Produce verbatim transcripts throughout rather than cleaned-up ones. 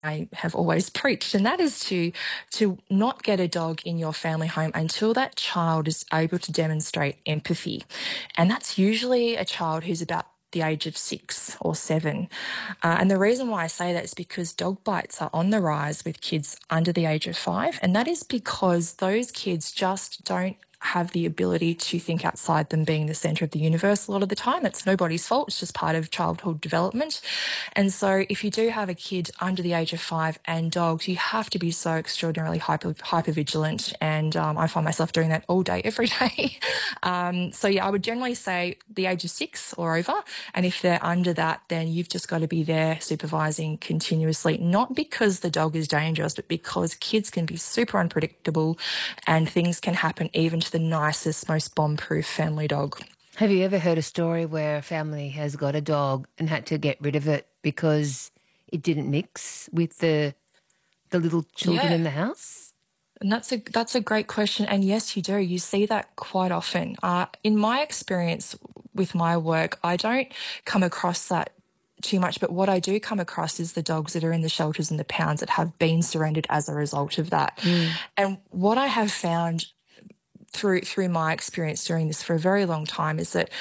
I have always preached, and that is to to not get a dog in your family home until that child is able to demonstrate empathy. And that's usually a child who's about the age of six or seven. Uh, and the reason why I say that is because dog bites are on the rise with kids under the age of five. And that is because those kids just don't have the ability to think outside them being the centre of the universe a lot of the time. It's nobody's fault. It's just part of childhood development. And so if you do have a kid under the age of five and dogs, you have to be so extraordinarily hyper, hyper vigilant. And um, I find myself doing that all day, every day. um, so yeah, I would generally say the age of six or over. And if they're under that, then you've just got to be there supervising continuously, not because the dog is dangerous, but because kids can be super unpredictable and things can happen even to the nicest, most bomb-proof family dog. Have you ever heard a story where a family has got a dog and had to get rid of it because it didn't mix with the the little children Yeah. in the house? And that's a that's a great question. And yes, you do. You see that quite often. Uh, in my experience with my work, I don't come across that too much, but what I do come across is the dogs that are in the shelters and the pounds that have been surrendered as a result of that. Mm. And what I have found through through my experience doing this for a very long time is that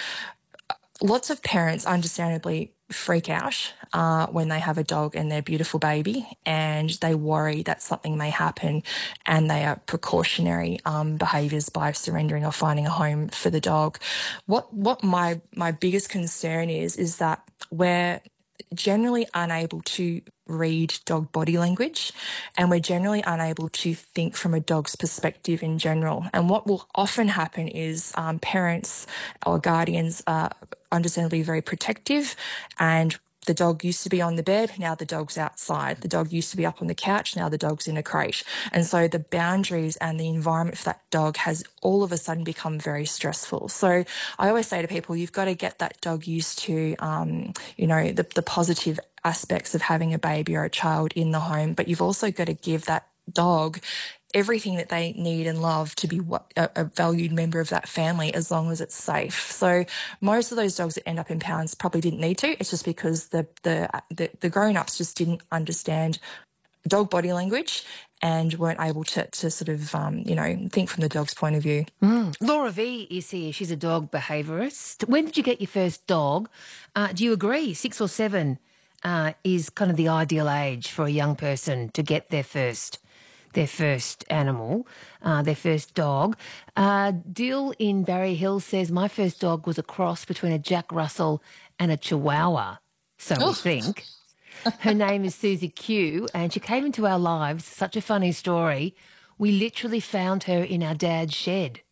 lots of parents understandably freak out uh, when they have a dog and their beautiful baby, and they worry that something may happen, and they are precautionary um, behaviours by surrendering or finding a home for the dog. What what my my biggest concern is is that we're generally unable to read dog body language, and we're generally unable to think from a dog's perspective in general. And what will often happen is um, parents or guardians are understandably very protective, and the dog used to be on the bed, now the dog's outside. The dog used to be up on the couch, now the dog's in a crate. And so the boundaries and the environment for that dog has all of a sudden become very stressful. So I always say to people, you've got to get that dog used to, um, you know, the, the positive aspects of having a baby or a child in the home, but you've also got to give that dog everything that they need and love to be what, a, a valued member of that family, as long as it's safe. So most of those dogs that end up in pounds probably didn't need to. It's just because the the the, the grown-ups just didn't understand dog body language and weren't able to to sort of um, you know, think from the dog's point of view. Mm. Laura V is here. She's a dog behaviourist. When did you get your first dog? Uh, do you agree six or seven uh, is kind of the ideal age for a young person to get their first their first animal, uh, their first dog? Uh, Dill in Barry Hill says, my first dog was a cross between a Jack Russell and a Chihuahua, so we Oh. think. Her name is Susie Q, and she came into our lives. Such a funny story. We literally found her in our dad's shed.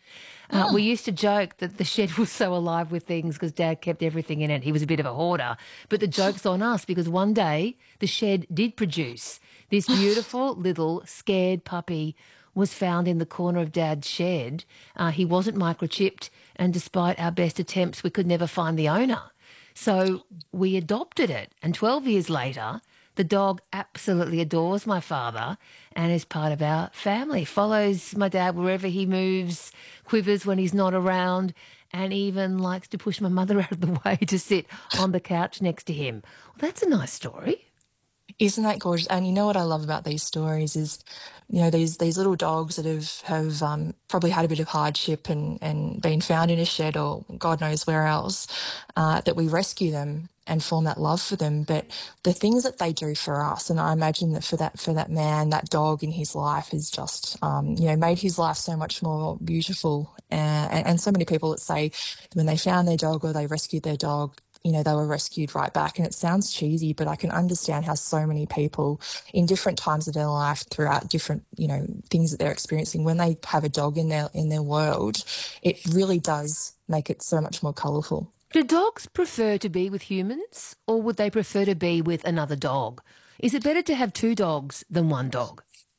Uh, Oh. we used to joke that the shed was so alive with things because Dad kept everything in it. He was a bit of a hoarder. But the joke's on us because one day the shed did produce. This beautiful little scared puppy was found in the corner of Dad's shed. Uh, he wasn't microchipped, and despite our best attempts, we could never find the owner. So we adopted it, and twelve years later, the dog absolutely adores my father and is part of our family, follows my dad wherever he moves, quivers when he's not around, and even likes to push my mother out of the way to sit on the couch next to him. Well, that's a nice story. Isn't that gorgeous? And you know what I love about these stories is, you know, these these little dogs that have have um, probably had a bit of hardship and and been found in a shed or God knows where else, uh, that we rescue them and form that love for them. But the things that they do for us, and I imagine that for that for that man, that dog in his life has just, um, you know, made his life so much more beautiful. Uh, and, and so many people that say when they found their dog or they rescued their dog, you know, they were rescued right back. And it sounds cheesy, but I can understand how so many people in different times of their life throughout different, you know, things that they're experiencing, when they have a dog in their in their world, it really does make it so much more colourful. Do dogs prefer to be with humans, or would they prefer to be with another dog? Is it better to have two dogs than one dog?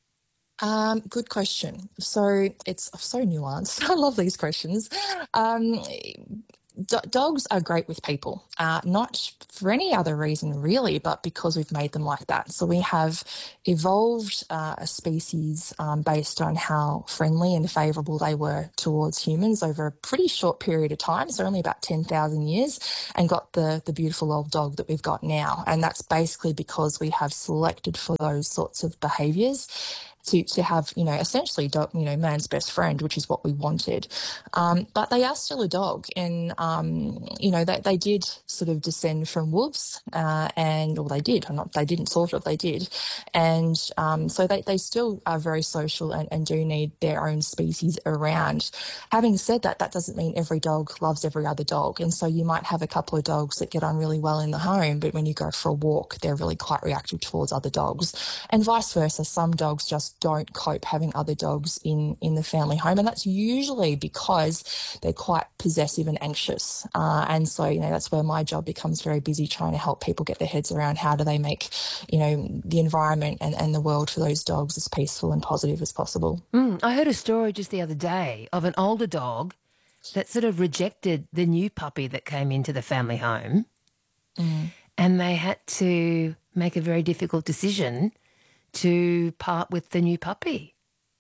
Um, good question. So it's so nuanced. I love these questions. Um, Do- dogs are great with people, uh, not for any other reason really, but because we've made them like that. So we have evolved uh, a species um, based on how friendly and favourable they were towards humans over a pretty short period of time, so only about ten thousand years, and got the, the beautiful old dog that we've got now. And that's basically because we have selected for those sorts of behaviours. To, to have, you know, essentially, dog, you know, man's best friend, which is what we wanted. Um, but they are still a dog. And, um, you know, they, they did sort of descend from wolves uh, and, or they did, or not, they didn't sort of, they did. And um, so they, they still are very social and, and do need their own species around. Having said that, that doesn't mean every dog loves every other dog. And so you might have a couple of dogs that get on really well in the home, but when you go for a walk, they're really quite reactive towards other dogs. And vice versa, some dogs just don't cope having other dogs in, in the family home. And that's usually because they're quite possessive and anxious. Uh, and so, you know, that's where my job becomes very busy trying to help people get their heads around how do they make, you know, the environment and, and the world for those dogs as peaceful and positive as possible. Mm, I heard a story just the other day of an older dog that sort of rejected the new puppy that came into the family home. Mm. And they had to make a very difficult decision to part with the new puppy.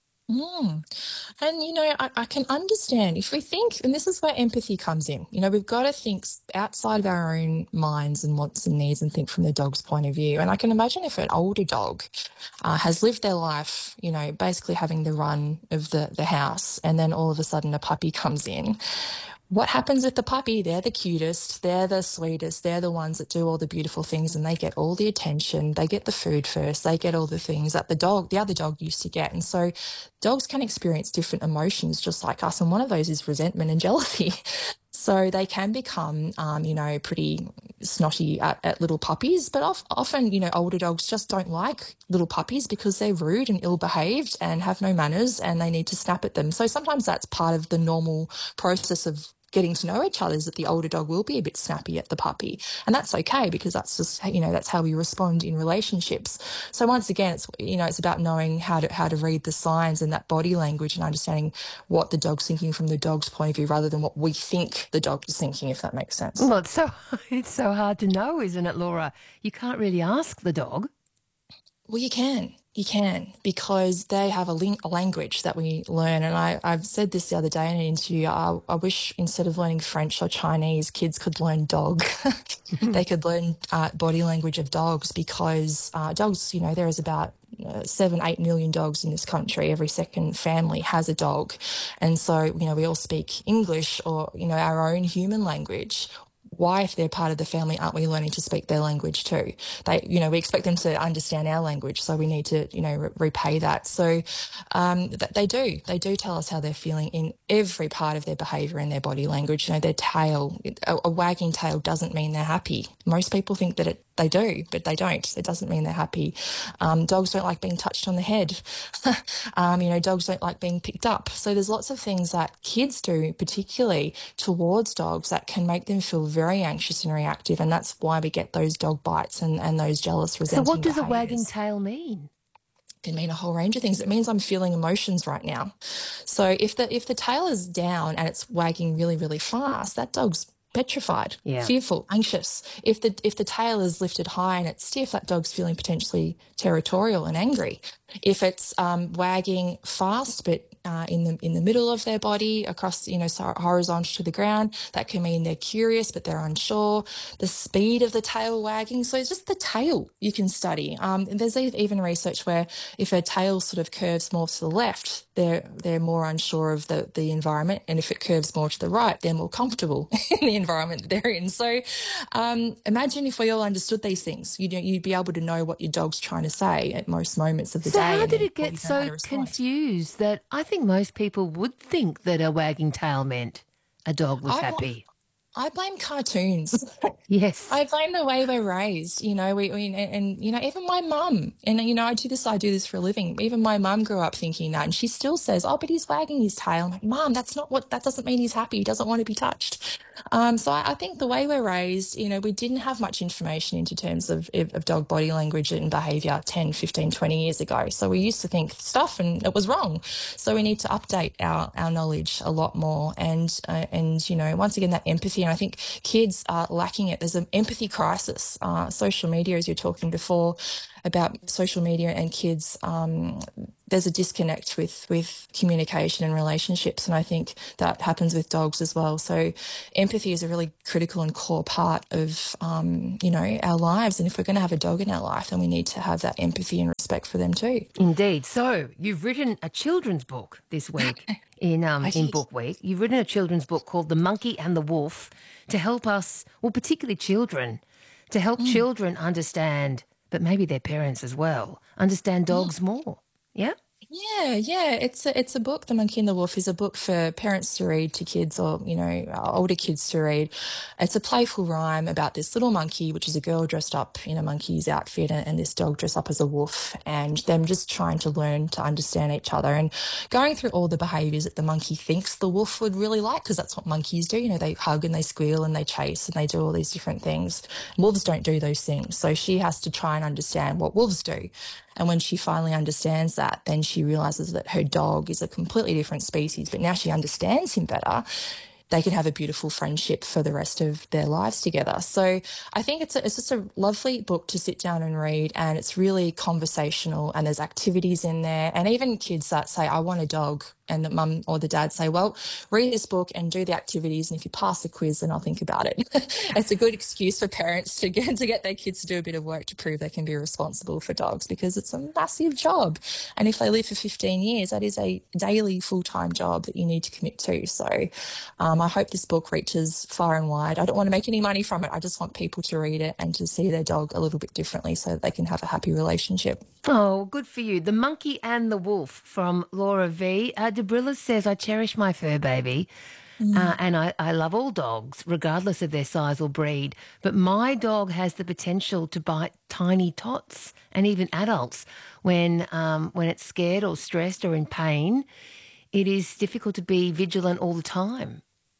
Mm. And, you know, I, I can understand if we think, and this is where empathy comes in, you know, we've got to think outside of our own minds and wants and needs and think from the dog's point of view. And I can imagine if an older dog uh, has lived their life, you know, basically having the run of the, the house, and then all of a sudden a puppy comes in. What happens with the puppy? They're the cutest, they're the sweetest, they're the ones that do all the beautiful things and they get all the attention, they get the food first, they get all the things that the dog, the other dog used to get. And so dogs can experience different emotions just like us, and one of those is resentment and jealousy. So they can become, um, you know, pretty snotty at, at little puppies, but of, often, you know, older dogs just don't like little puppies because they're rude and ill-behaved and have no manners and they need to snap at them. So sometimes that's part of the normal process of getting to know each other, is that the older dog will be a bit snappy at the puppy. And that's okay because that's just, you know, that's how we respond in relationships. So once again, it's, you know, it's about knowing how to, how to read the signs and that body language and understanding what the dog's thinking from the dog's point of view rather than what we think the dog is thinking, if that makes sense. Well, it's so, it's so hard to know, isn't it, Laura? You can't really ask the dog. Well, you can. You can, because they have a, link, a language that we learn. And I, I've said this the other day in an interview. I, I wish instead of learning French or Chinese, kids could learn dog. They could learn uh, body language of dogs, because uh, dogs, you know, there is about uh, seven, eight million dogs in this country. Every second family has a dog. And so, you know, we all speak English or, you know, our own human language. Why, if they're part of the family, aren't we learning to speak their language too? They, you know, we expect them to understand our language, so we need to, you know, re- repay that. So um, th- they do, they do tell us how they're feeling in every part of their behaviour and their body language. You know, their tail, a, a wagging tail doesn't mean they're happy. Most people think that it, they do, but they don't. It doesn't mean they're happy. Um, dogs don't like being touched on the head. um, you know, dogs don't like being picked up. So there's lots of things that kids do, particularly towards dogs, that can make them feel very anxious and reactive. And that's why we get those dog bites and, and those jealous, resenting So what does behaviours. a wagging tail mean? It can mean a whole range of things. It means I'm feeling emotions right now. So if the if the tail is down and it's wagging really, really fast, that dog's petrified, Yeah. fearful, anxious. If the if the tail is lifted high and it's stiff, that dog's feeling potentially territorial and angry. If it's um, wagging fast but uh, in the in the middle of their body, across, you know, so horizontal to the ground, that can mean they're curious but they're unsure. The speed of the tail wagging, so it's just the tail you can study. Um, and there's even research where if a tail sort of curves more to the left, they're they're more unsure of the the environment, and if it curves more to the right, they're more comfortable in the environment that they're in. So um, imagine if we all understood these things. You'd, you'd be able to know what your dog's trying to say at most moments of the So day. how and did then it get you'd know how to so respond. confused that I think most people would think that a wagging tail meant a dog was I, happy? I blame cartoons. Yes. I blame the way we're raised. You know, we, we and, and you know, even my mum, and you know, I do this. I do this for a living. Even my mum grew up thinking that, and she still says, "Oh, but he's wagging his tail." I'm like, "Mum, that's not what. That doesn't mean he's happy. He doesn't want to be touched." Um, so I, I think the way we're raised, you know, we didn't have much information into terms of, of dog body language and behaviour ten, fifteen, twenty years ago. So we used to think stuff and it was wrong. So we need to update our, our knowledge a lot more. And, uh, and, you know, once again, that empathy. And I think kids are lacking it. There's an empathy crisis. Uh, social media, as you're talking before about social media and kids, um, there's a disconnect with with communication and relationships, and I think that happens with dogs as well. So empathy is a really critical and core part of um, you know, our lives, and if we're going to have a dog in our life, then we need to have that empathy and respect for them too. Indeed. So you've written a children's book this week in um I in did. Book Week. You've written a children's book called The Monkey and the Wolf to help us, well, particularly children, to help Mm. children understand, but maybe their parents as well, understand dogs more. Yeah? Yeah, yeah. It's a it's a book. The Monkey and the Wolf is a book for parents to read to kids, or you know, uh, older kids to read. It's a playful rhyme about this little monkey, which is a girl dressed up in a monkey's outfit, and, and this dog dressed up as a wolf, and them just trying to learn to understand each other and going through all the behaviours that the monkey thinks the wolf would really like, because that's what monkeys do. You know, they hug and they squeal and they chase and they do all these different things. Wolves don't do those things, so she has to try and understand what wolves do. And when she finally understands that, then she realizes that her dog is a completely different species, but now she understands him better. They can have a beautiful friendship for the rest of their lives together. So I think it's a, it's just a lovely book to sit down and read, and it's really conversational, and there's activities in there, and even kids that say, I want a dog, and the mum or the dad say, well, read this book and do the activities, and if you pass the quiz, then I'll think about it. It's a good excuse for parents to get to get their kids to do a bit of work to prove they can be responsible for dogs, because it's a massive job. And if they live for fifteen years, that is a daily full-time job that you need to commit to. So um, I hope this book reaches far and wide. I don't want to make any money from it. I just want people to read it and to see their dog a little bit differently so that they can have a happy relationship. Oh, good for you. The Monkey and the Wolf from Laura V. Uh, Debrilla says, I cherish my fur baby. Uh, and I, I love all dogs, regardless of their size or breed. But my dog has the potential to bite tiny tots and even adults when um, when it's scared or stressed or in pain. It is difficult to be vigilant all the time.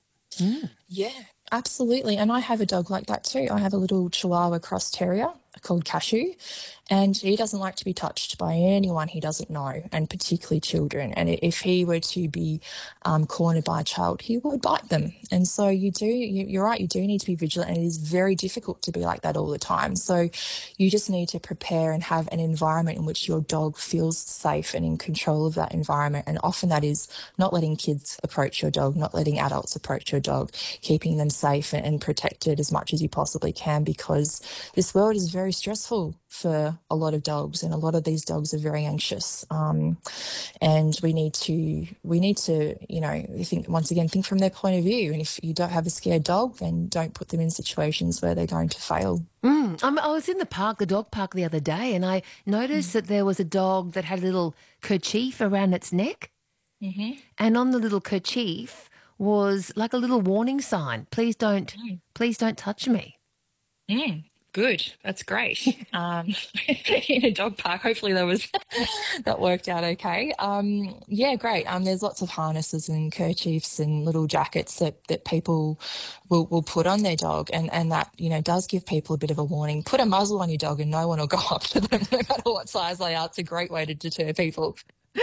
Mm. Yeah, absolutely. And I have a dog like that too. I have a little Chihuahua cross terrier called Cashew, and he doesn't like to be touched by anyone he doesn't know, and particularly children. And i- if he were to be um, cornered by a child, he would bite them. And so you do, you, you're right, you do need to be vigilant, and it is very difficult to be like that all the time. So you just need to prepare and have an environment in which your dog feels safe and in control of that environment. And often that is not letting kids approach your dog, not letting adults approach your dog, keeping them safe and, and protected as much as you possibly can, because this world is very stressful for a lot of dogs, and a lot of these dogs are very anxious. Um, and we need to, we need to, you know, think once again, think from their point of view. And if you don't have a scared dog, then don't put them in situations where they're going to fail. Mm. Um, I was in the park, the dog park, the other day, and I noticed that there was a dog that had a little kerchief around its neck. Mm-hmm. And on the little kerchief was like a little warning sign. Please don't, please don't touch me. Mm, good. That's great. Um, in a dog park, hopefully that was that worked out okay. Um, yeah, great. Um, there's lots of harnesses and kerchiefs and little jackets that that people will, will put on their dog, and and that, you know, does give people a bit of a warning. Put a muzzle on your dog, and no one will go up to them, no matter what size they are. It's a great way to deter people.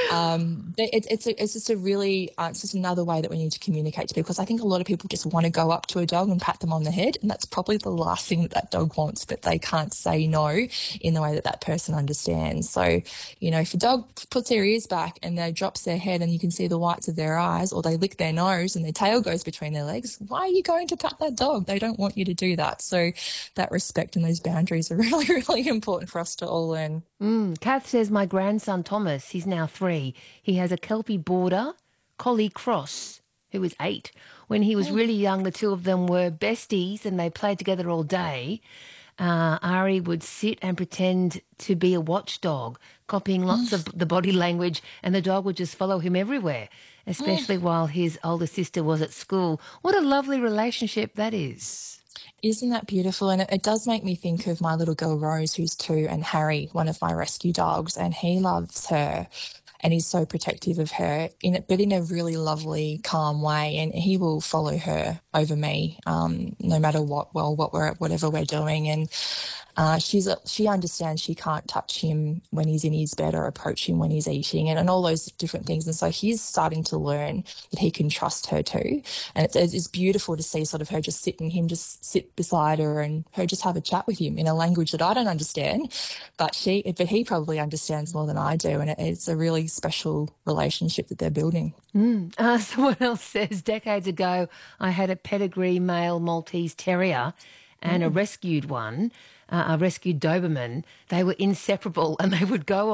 Um, but it's it's a, it's just a really uh, it's just another way that we need to communicate to people, because I think a lot of people just want to go up to a dog and pat them on the head, and that's probably the last thing that that dog wants, but they can't say no in the way that that person understands. So, you know, if a dog puts their ears back and they drops their head and you can see the whites of their eyes, or they lick their nose and their tail goes between their legs, why are you going to pat that dog? They don't want you to do that. So that respect and those boundaries are really, really important for us to all learn. Mm. Kath says, my grandson Thomas, he's now three. He has a Kelpie border collie cross who is eight. When he was really young, the two of them were besties and they played together all day. Uh, Ari would sit and pretend to be a watchdog, copying lots of the body language, and the dog would just follow him everywhere, especially while his older sister was at school. What a lovely relationship that is. Isn't that beautiful? And it, it does make me think of my little girl Rose, who's two, and Harry, one of my rescue dogs, and he loves her and he's so protective of her, in it, but in a really lovely, calm way. And he will follow her over me, um, no matter what, well, what we're, whatever we're doing. And uh, she's a, she understands she can't touch him when he's in his bed or approach him when he's eating, and, and all those different things. And so he's starting to learn that he can trust her too. And it's, it's beautiful to see sort of her just sit and him just sit beside her and her just have a chat with him in a language that I don't understand, but she, but he probably understands more than I do. And it, it's a really special relationship that they're building. Mm. Uh, someone else says, decades ago, I had a pedigree male Maltese Terrier and mm. a rescued one, uh, a rescued Doberman. They were inseparable and they would go